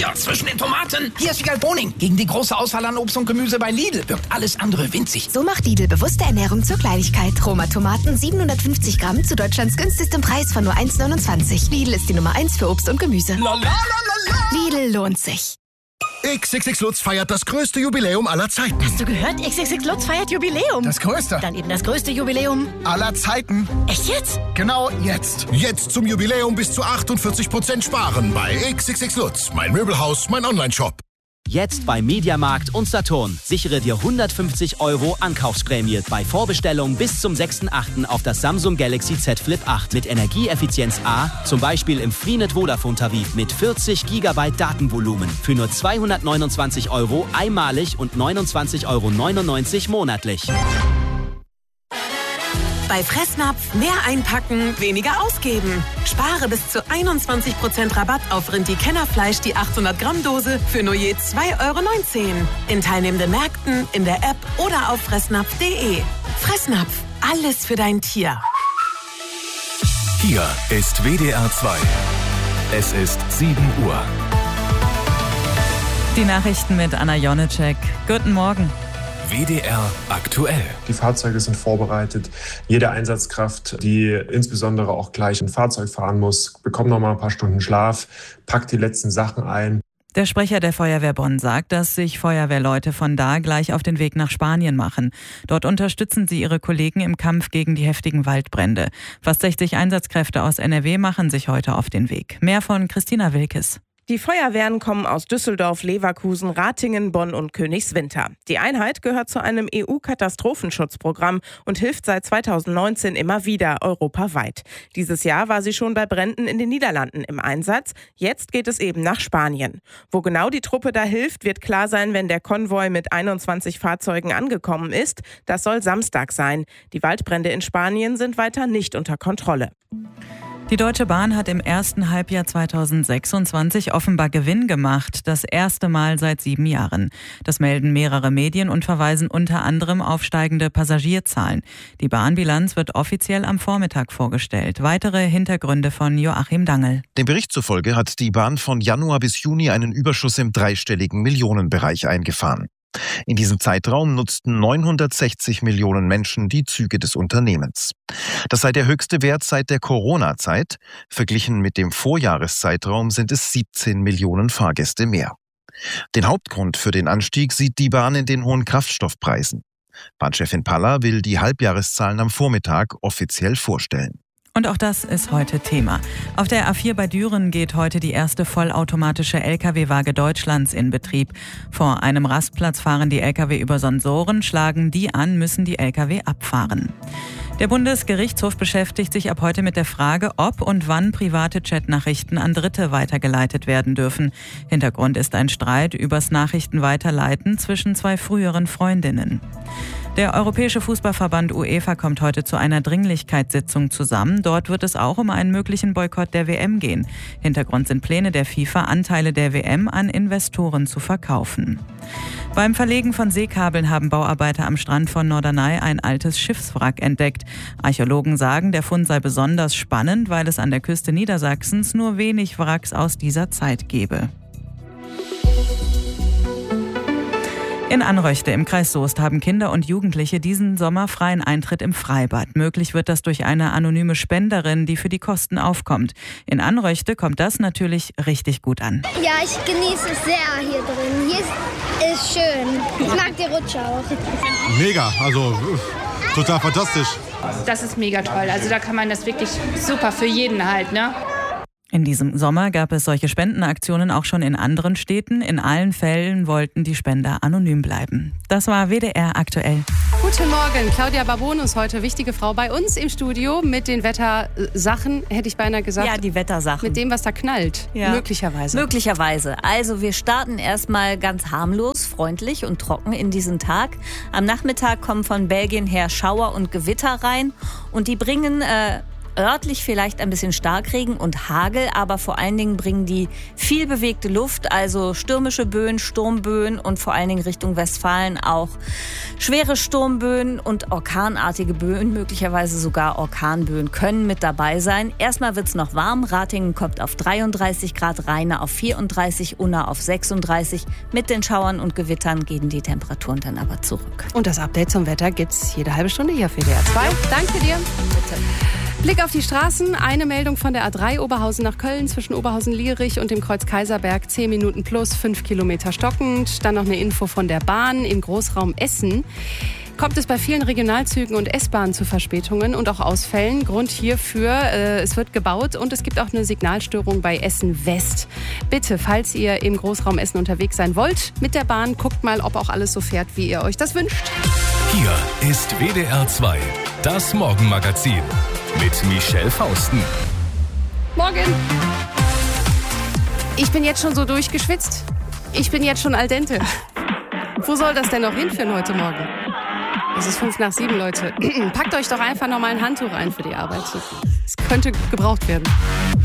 Hier, zwischen den Tomaten. Hier ist Wiegald Boning. Gegen die große Auswahl an Obst und Gemüse bei Lidl wirkt alles andere winzig. So macht Lidl bewusste Ernährung zur Kleinigkeit. Roma Tomaten 750 Gramm zu Deutschlands günstigstem Preis von nur 1,29. Lidl ist die Nummer 1 für Obst und Gemüse. Lidl lohnt sich. XXX Lutz feiert das größte Jubiläum aller Zeiten. Hast du gehört? XXX Lutz feiert Jubiläum. Das größte? Dann eben das größte Jubiläum Aller Zeiten. Echt jetzt? Genau jetzt. Jetzt zum Jubiläum bis zu 48% sparen bei XXX Lutz. Mein Möbelhaus, mein Onlineshop. Jetzt bei Mediamarkt und Saturn. Sichere dir 150 € Ankaufsprämie bei Vorbestellung bis zum 6.8. auf das Samsung Galaxy Z Flip 8 mit Energieeffizienz A, zum Beispiel im Freenet Vodafone Tarif mit 40 GB Datenvolumen für nur 229 € einmalig und 29,99 € monatlich. Bei Fressnapf mehr einpacken, weniger ausgeben. Spare bis zu 21% Rabatt auf Rindi-Kennerfleisch die 800 Gramm Dose für nur je 2,19 € in teilnehmenden Märkten, in der App oder auf fressnapf.de. Fressnapf, alles für dein Tier. Hier ist WDR 2. Es ist 7 Uhr. Die Nachrichten mit Anna Jonitschek. Guten Morgen. WDR aktuell. Die Fahrzeuge sind vorbereitet. Jede Einsatzkraft, die insbesondere auch gleich ein Fahrzeug fahren muss, bekommt noch mal ein paar Stunden Schlaf, packt die letzten Sachen ein. Der Sprecher der Feuerwehr Bonn sagt, dass sich Feuerwehrleute von da gleich auf den Weg nach Spanien machen. Dort unterstützen sie ihre Kollegen im Kampf gegen die heftigen Waldbrände. Fast 60 Einsatzkräfte aus NRW machen sich heute auf den Weg. Mehr von Christina Wilkes. Die Feuerwehren kommen aus Düsseldorf, Leverkusen, Ratingen, Bonn und Königswinter. Die Einheit gehört zu einem EU-Katastrophenschutzprogramm und hilft seit 2019 immer wieder europaweit. Dieses Jahr war sie schon bei Bränden in den Niederlanden im Einsatz. Jetzt geht es eben nach Spanien. Wo genau die Truppe da hilft, wird klar sein, wenn der Konvoi mit 21 Fahrzeugen angekommen ist. Das soll Samstag sein. Die Waldbrände in Spanien sind weiter nicht unter Kontrolle. Die Deutsche Bahn hat im ersten Halbjahr 2026 offenbar Gewinn gemacht, das erste Mal seit 7 Jahren. Das melden mehrere Medien und verweisen unter anderem auf steigende Passagierzahlen. Die Bahnbilanz wird offiziell am Vormittag vorgestellt. Weitere Hintergründe von Joachim Dangel. Dem Bericht zufolge hat die Bahn von Januar bis Juni einen Überschuss im dreistelligen Millionenbereich eingefahren. In diesem Zeitraum nutzten 960 Millionen Menschen die Züge des Unternehmens. Das sei der höchste Wert seit der Corona-Zeit. Verglichen mit dem Vorjahreszeitraum sind es 17 Millionen Fahrgäste mehr. Den Hauptgrund für den Anstieg sieht die Bahn in den hohen Kraftstoffpreisen. Bahnchefin Paller will die Halbjahreszahlen am Vormittag offiziell vorstellen. Und auch das ist heute Thema. Auf der A4 bei Düren geht heute die erste vollautomatische Lkw-Waage Deutschlands in Betrieb. Vor einem Rastplatz fahren die Lkw über Sensoren, schlagen die an, müssen die Lkw abfahren. Der Bundesgerichtshof beschäftigt sich ab heute mit der Frage, ob und wann private Chatnachrichten an Dritte weitergeleitet werden dürfen. Hintergrund ist ein Streit übers Nachrichtenweiterleiten zwischen 2 früheren Freundinnen. Der Europäische Fußballverband UEFA kommt heute zu einer Dringlichkeitssitzung zusammen. Dort wird es auch um einen möglichen Boykott der WM gehen. Hintergrund sind Pläne der FIFA, Anteile der WM an Investoren zu verkaufen. Beim Verlegen von Seekabeln haben Bauarbeiter am Strand von Norderney ein altes Schiffswrack entdeckt. Archäologen sagen, der Fund sei besonders spannend, weil es an der Küste Niedersachsens nur wenig Wracks aus dieser Zeit gebe. In Anröchte im Kreis Soest haben Kinder und Jugendliche diesen Sommer freien Eintritt im Freibad. Möglich wird das durch eine anonyme Spenderin, die für die Kosten aufkommt. In Anröchte kommt das natürlich richtig gut an. Ja, ich genieße es sehr hier drin. Hier ist schön. Ich mag die Rutsche auch. Mega, also total fantastisch. Das ist mega toll. Also da kann man das wirklich super für jeden halt, ne? In diesem Sommer gab es solche Spendenaktionen auch schon in anderen Städten. In allen Fällen wollten die Spender anonym bleiben. Das war WDR aktuell. Guten Morgen, Claudia Babon ist heute wichtige Frau bei uns im Studio mit den Wettersachen, hätte ich beinahe gesagt. Ja, die Wettersachen. Mit dem, was da knallt, möglicherweise. Möglicherweise. Also wir starten erstmal ganz harmlos, freundlich und trocken in diesen Tag. Am Nachmittag kommen von Belgien her Schauer und Gewitter rein und die bringen örtlich vielleicht ein bisschen Starkregen und Hagel, aber vor allen Dingen bringen die viel bewegte Luft, also stürmische Böen, Sturmböen und vor allen Dingen Richtung Westfalen auch schwere Sturmböen und orkanartige Böen, möglicherweise sogar Orkanböen können mit dabei sein. Erstmal wird's noch warm. Ratingen kommt auf 33 Grad, Rheine auf 34, Unna auf 36. Mit den Schauern und Gewittern gehen die Temperaturen dann aber zurück. Und das Update zum Wetter gibt's jede halbe Stunde hier auf WDR 2. Danke dir. Bitte. Blick auf die Straßen. Eine Meldung von der A3 Oberhausen nach Köln zwischen Oberhausen-Lierich und dem Kreuz Kaiserberg. 10 Minuten plus, 5 Kilometer stockend. Dann noch eine Info von der Bahn im Großraum Essen. Kommt es bei vielen Regionalzügen und S-Bahnen zu Verspätungen und auch Ausfällen. Grund hierfür, es wird gebaut und es gibt auch eine Signalstörung bei Essen West. Bitte, falls ihr im Großraum Essen unterwegs sein wollt, mit der Bahn, guckt mal, ob auch alles so fährt, wie ihr euch das wünscht. Hier ist WDR 2, das Morgenmagazin mit Michelle Fausten. Morgen! Ich bin jetzt schon so durchgeschwitzt. Ich bin jetzt schon al dente. Wo soll das denn noch hinführen heute Morgen? Es ist 6:55, Leute. Packt euch doch einfach noch mal ein Handtuch ein für die Arbeit. Es könnte gebraucht werden.